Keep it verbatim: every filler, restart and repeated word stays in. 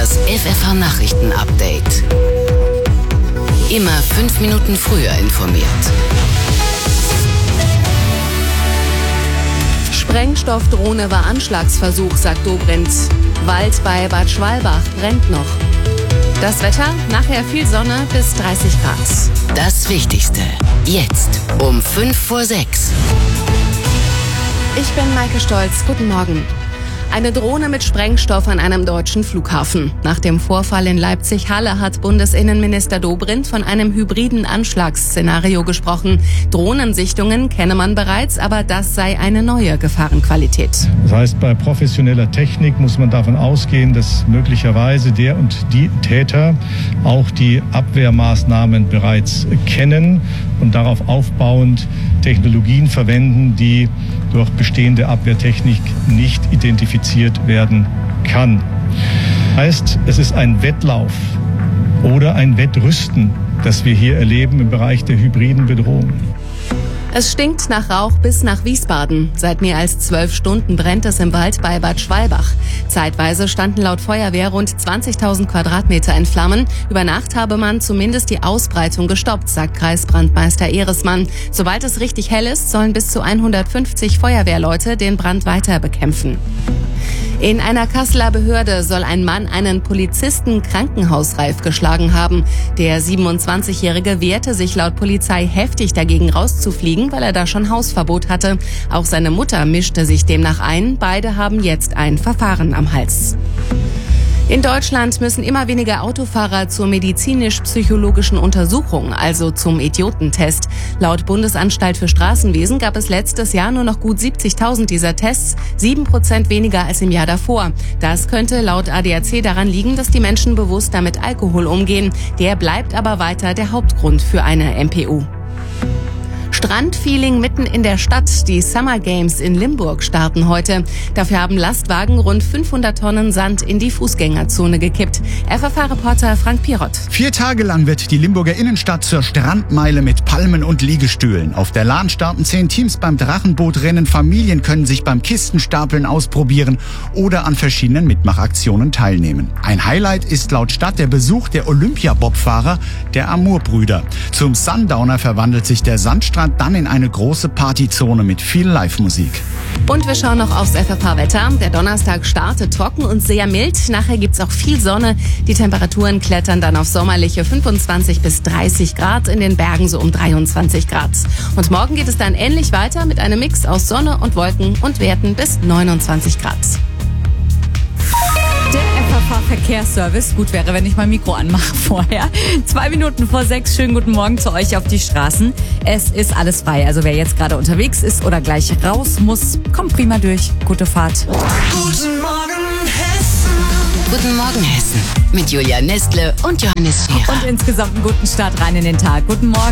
Das F F H-Nachrichten-Update. Immer fünf Minuten früher informiert. Sprengstoffdrohne war Anschlagsversuch, sagt Dobrindt. Wald bei Bad Schwalbach brennt noch. Das Wetter, nachher viel Sonne bis dreißig Grad. Das Wichtigste, jetzt um fünf vor sechs. Ich bin Maike Stolz, guten Morgen. Eine Drohne mit Sprengstoff an einem deutschen Flughafen. Nach dem Vorfall in Leipzig-Halle hat Bundesinnenminister Dobrindt von einem hybriden Anschlagsszenario gesprochen. Drohnensichtungen kenne man bereits, aber das sei eine neue Gefahrenqualität. Das heißt, bei professioneller Technik muss man davon ausgehen, dass möglicherweise der und die Täter auch die Abwehrmaßnahmen bereits kennen und darauf aufbauend Technologien verwenden, die durch bestehende Abwehrtechnik nicht identifiziert werden kann. Heißt, es ist ein Wettlauf oder ein Wettrüsten, das wir hier erleben im Bereich der hybriden Bedrohung. Es stinkt nach Rauch bis nach Wiesbaden. Seit mehr als zwölf Stunden brennt es im Wald bei Bad Schwalbach. Zeitweise standen laut Feuerwehr rund zwanzigtausend Quadratmeter in Flammen. Über Nacht habe man zumindest die Ausbreitung gestoppt, sagt Kreisbrandmeister Ehresmann. Sobald es richtig hell ist, sollen bis zu hundertfünfzig Feuerwehrleute den Brand weiter bekämpfen. In einer Kasseler Behörde soll ein Mann einen Polizisten krankenhausreif geschlagen haben. Der siebenundzwanzigjährige wehrte sich laut Polizei heftig dagegen rauszufliegen, weil er da schon Hausverbot hatte. Auch seine Mutter mischte sich demnach ein. Beide haben jetzt ein Verfahren am Hals. In Deutschland müssen immer weniger Autofahrer zur medizinisch-psychologischen Untersuchung, also zum Idiotentest. Laut Bundesanstalt für Straßenwesen gab es letztes Jahr nur noch gut siebzigtausend dieser Tests, sieben Prozent weniger als im Jahr davor. Das könnte laut A D A C daran liegen, dass die Menschen bewusst damit Alkohol umgehen. Der bleibt aber weiter der Hauptgrund für eine M P U. Strandfeeling mitten in der Stadt. Die Summer Games in Limburg starten heute. Dafür haben Lastwagen rund fünfhundert Tonnen Sand in die Fußgängerzone gekippt. F F H-Reporter Frank Pirott. Vier Tage lang wird die Limburger Innenstadt zur Strandmeile mit Palmen und Liegestühlen. Auf der Lahn starten zehn Teams beim Drachenbootrennen. Familien können sich beim Kistenstapeln ausprobieren oder an verschiedenen Mitmachaktionen teilnehmen. Ein Highlight ist laut Stadt der Besuch der Olympia-Bobfahrer, der Amur-Brüder. Zum Sundowner verwandelt sich der Sandstrand dann in eine große Partyzone mit viel Live-Musik. Und wir schauen noch aufs F F H-Wetter. Der Donnerstag startet trocken und sehr mild. Nachher gibt's auch viel Sonne. Die Temperaturen klettern dann auf sommerliche fünfundzwanzig bis dreißig Grad, in den Bergen so um dreiundzwanzig Grad. Und morgen geht es dann ähnlich weiter mit einem Mix aus Sonne und Wolken und Werten bis neunundzwanzig Grad. Der F F H-Verkehrsservice. Gut wäre, wenn ich mein Mikro anmache vorher. Zwei Minuten vor sechs. Schönen guten Morgen zu euch auf die Straßen. Es ist alles frei. Also wer jetzt gerade unterwegs ist oder gleich raus muss, kommt prima durch. Gute Fahrt. Guten Morgen, Hessen. Guten Morgen, Hessen. Mit Julia Nestle und Johannes Scherer. Und insgesamt einen guten Start rein in den Tag. Guten Morgen.